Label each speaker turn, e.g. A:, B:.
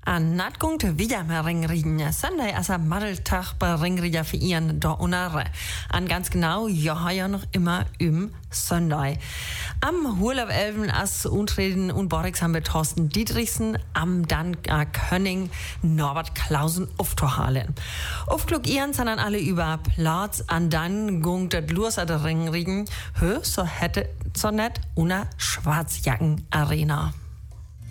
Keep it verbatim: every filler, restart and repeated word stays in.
A: An Natgungt wieder mehr Ringrieden. Sunday als am Maddeltag bei Ringrieder für ihren da unare. An ganz genau, ja, ja noch immer im Sunday. Am Hurlaub Elven as Untreden und Borix haben wir Thorsten Dietrichsen, am dann äh, Könning Norbert Klausen aufzuhalen. Aufklug ihren sind dann alle über Platz, an dann gungt das Lurs an der Ringrieden, hö, so hätte so net una Schwarzjacken Arena.